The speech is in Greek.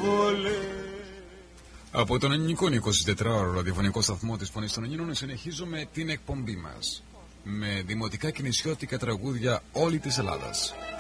Από τον ελληνικό 24ωρο ραδιοφωνικό σταθμό της Φωνής των Ελλήνων συνεχίζουμε την εκπομπή μας με δημοτικά και νησιώτικα τραγούδια όλη της Ελλάδας.